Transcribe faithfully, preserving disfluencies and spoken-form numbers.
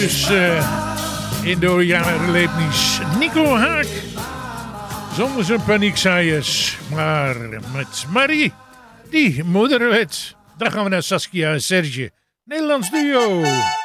dus uh, in de Ojanarleepnis Nico Haak. Zonder zijn paniekzaaiers, maar met Marie, die moederwet. Dan gaan we naar Saskia en Serge. Nederlands duo.